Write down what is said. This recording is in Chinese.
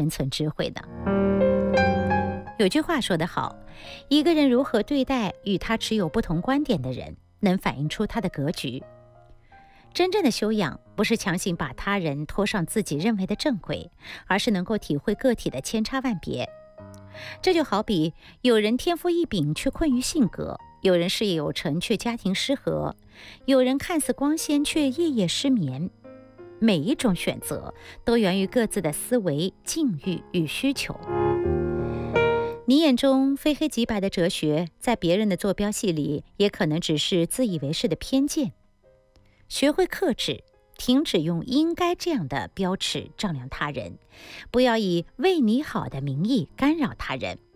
生存智慧呢？有句话说得好，一个人如何对待与他持有不同观点的人，能反映出他的格局。真正的修养不是强行把他人拖上自己认为的正轨，而是能够体会个体的千差万别。这就好比有人天赋异禀却困于性格，有人事业有成却家庭失和，有人看似光鲜却夜夜失眠。每一种选择都源于各自的思维、境遇与需求。你眼中非黑即白的哲学，在别人的坐标系里也可能只是自以为是的偏见。学会克制，停止用应该这样的标尺丈量他人，不要以为你好的名义干扰他人。